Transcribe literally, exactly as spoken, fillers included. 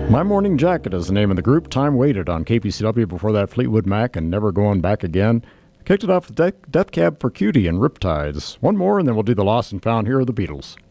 My Morning Jacket is the name of the group. Time Waited on K P C W. Before that, Fleetwood Mac and Never Going Back Again. Kicked it off with De- Death Cab for Cutie and Riptides. One more, and then we'll do the Lost and Found. Here are the Beatles.